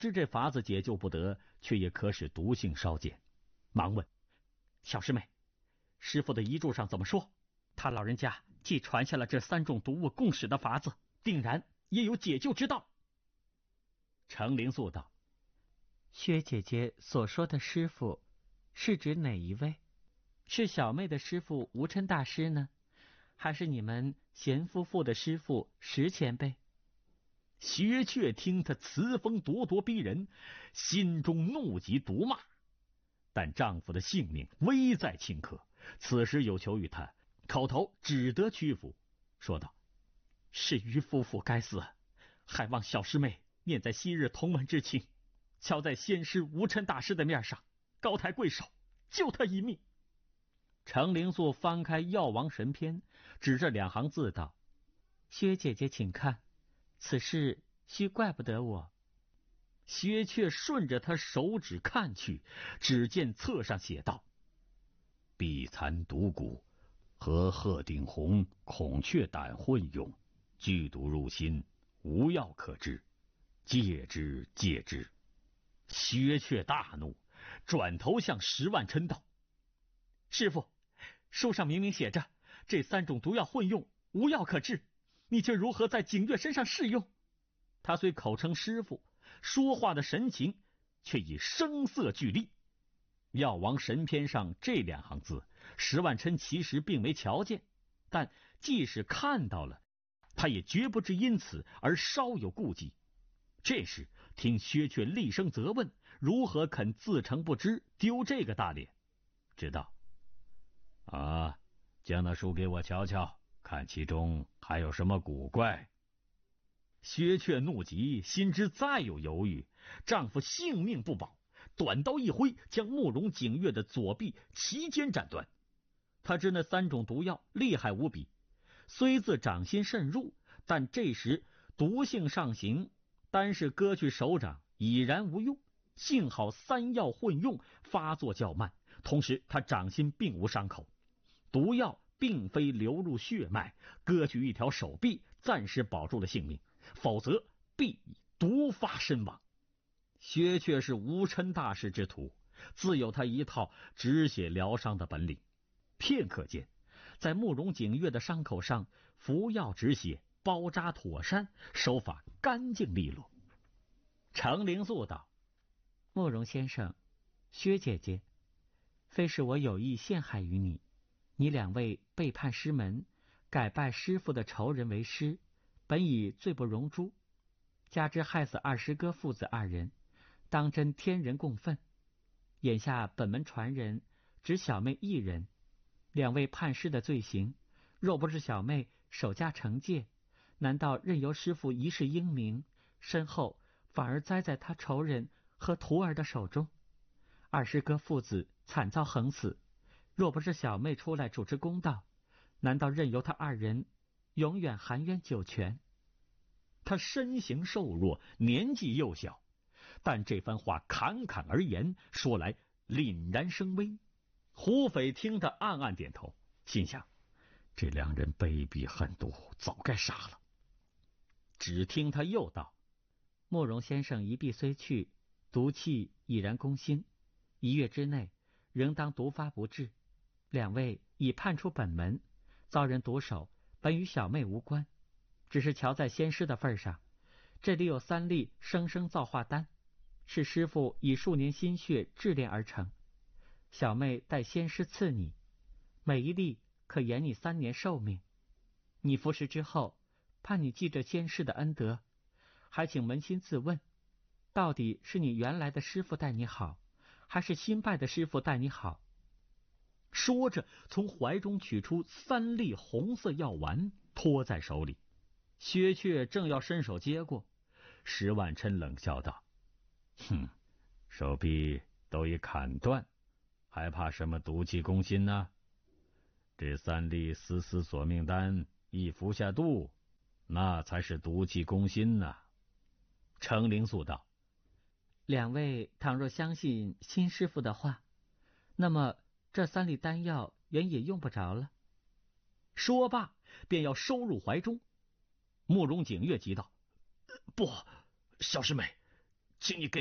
知这法子解救不得，却也可使毒性稍减，忙问：小师妹，师傅的遗嘱上怎么说？他老人家既传下了这3种毒物共使的法子，定然也有解救之道。程灵素道： 薛姐姐所说的师傅是指哪一位？是小妹的师傅无琛大师呢，还是你们贤夫妇的师傅石前辈？ 薛却听他词风咄咄逼人，心中怒极毒骂，但丈夫的性命危在顷刻，此时有求于他，口头只得屈服，说道：是于夫妇该死，还望小师妹念在昔日同门之情，瞧在仙师无琛大师的面上，高抬贵手，救他一命。程灵素翻开《药王神篇》，指着2行字道： 薛姐姐请看，此事须怪不得我。 薛却顺着他手指看去，只见册上写道：碧蚕毒蛊和鹤顶红、孔雀胆混用，剧毒入心，无药可治，戒之戒之。薛却大怒，转头向石万琛道：师傅，书上明明写着这3种毒药混用，无药可治，你却如何在景月身上适用？他虽口称师傅，说话的神情却以声色俱厉。药王神篇上这2行字，石万琛其实并没瞧见，但即使看到了，他也绝不至因此而稍有顾忌。这时听薛却厉声责问，如何肯自称不知，丢这个大脸？知道将那书给我瞧瞧，看其中还有什么古怪。薛却怒极，心知再有犹豫，丈夫性命不保，短刀一挥，将慕容景月的左臂齐肩斩断。他知那3种毒药厉害无比，虽自掌心渗入，但这时毒性上行，单是割去手掌已然无用。幸好3药混用，发作较慢，同时他掌心并无伤口，毒药并非流入血脉，割去一条手臂，暂时保住了性命，否则必已毒发身亡。薛却是无琛大师之徒，自有他一套止血疗伤的本领。片刻间，在慕容景月的伤口上服药止血，包扎妥善，手法干净利落。程灵素道： 慕容先生，薛姐姐，非是我有意陷害于你，你2位背叛师门，改拜师父的仇人为师，本已罪不容诛，加之害死二师哥父子2人，当真天人共愤。眼下本门传人只小妹1人，2位叛师的罪行，若不是小妹守家惩戒，难道任由师父一世英名，身后反而栽在他仇人和徒儿的手中？二师哥父子惨遭横死，若不是小妹出来主持公道，难道任由他2人永远含冤九泉？ 他身形瘦弱，年纪幼小，但这番话侃侃而言，说来凛然生威。胡斐听得暗暗点头，心想这2人卑鄙狠毒，早该杀了。只听他又道： 慕容先生一臂虽去，毒气已然攻心，1月之内仍当毒发不治。2位已叛出本门，遭人毒手，本与小妹无关，只是瞧在仙师的份上，这里有3粒生生造化丹，是师父以数年心血制炼而成，小妹待仙师赐你，每一粒可延你3年寿命。你服食之后，盼你记着仙师的恩德，还请扪心自问，到底是你原来的师父待你好，还是新拜的师父待你好？ 说着从怀中取出3粒红色药丸，托在手里。薛却正要伸手接过，石万琛冷笑道：手臂都已砍断，还怕什么毒气攻心呢？这3粒丝丝索命丹一服下肚，那才是毒气攻心呢。程灵素道： 两位倘若相信新师傅的话，那么这3粒丹药原也用不着了。 说罢便要收入怀中。慕容景月急道：不，小师妹， 请你给